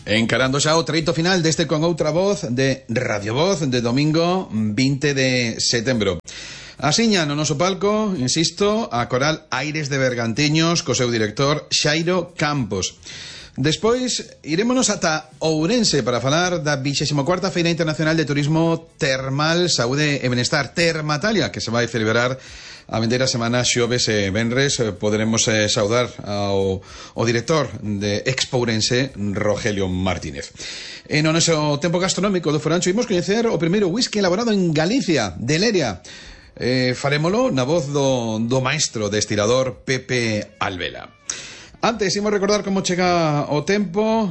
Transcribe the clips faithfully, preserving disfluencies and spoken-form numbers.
Encarando xa o treito final deste Con Outra Voz de Radio Voz de domingo vinte de setembro. Asiña no noso palco, insisto, a coral Aires de Bergantiños co seu director Xairo Campos. Despois irémonos ata Ourense para falar da vixésima cuarta Feira Internacional de Turismo Termal, Saúde e Benestar, Termatalia, que se vai celebrar a vendeira semana xoves e venres. Poderemos eh, saudar ao, ao director de Expo Ourense, Rogelio Martínez. E no noso tempo gastronómico do Forancho imos coñecer o primeiro whisky elaborado en Galicia, de Leria. Eh, farémolo na voz do, do maestro destilador Pepe Alvela. Antes, imos recordar como chega o tempo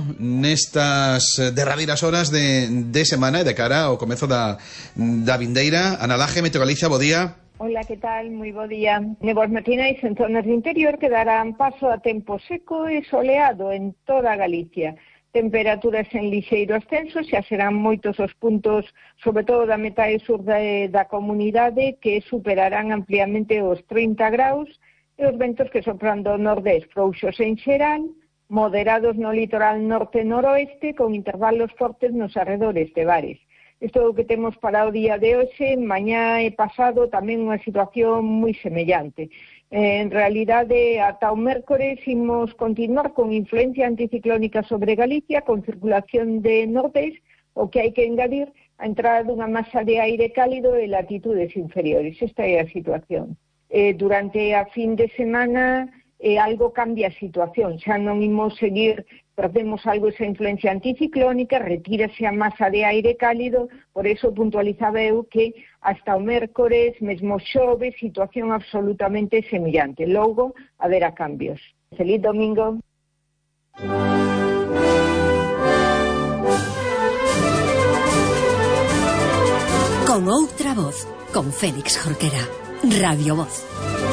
nestas derradeiras horas de, de semana e de cara ao comezo da, da vindeira. Ana Laje, Meteo Galicia, bo día. Hola, que tal? Moi bo día. Nevos matinais en zonas do interior que darán paso a tempo seco e soleado en toda Galicia. Temperaturas en lixeiro ascenso, xa serán moitos os puntos, sobre todo da metade sur da, da comunidade, que superarán ampliamente os trinta graus, e os ventos que sopran do nordés frouxos en xeral, moderados no litoral norte e noroeste, con intervalos fortes nos arredores de bares. Isto é o que temos para o día de hoxe. Mañá e pasado tamén unha situación moi semellante. Eh, en realidade, ata o mércores imos continuar con influencia anticiclónica sobre Galicia, con circulación de nordés, o que hai que engadir a entrada dunha masa de aire cálido e latitudes inferiores. Esta é a situación. Eh, durante a fin de semana eh, algo cambia a situación, xa non imos seguir, perdemos algo esa influencia anticiclónica, retírase a masa de aire cálido, por eso puntualizaba eu que hasta o mércores, mesmo xove, situación absolutamente semellante. Logo, haberá cambios. Feliz domingo. Con Outra Voz, con Félix Jorquera. Radio Voz.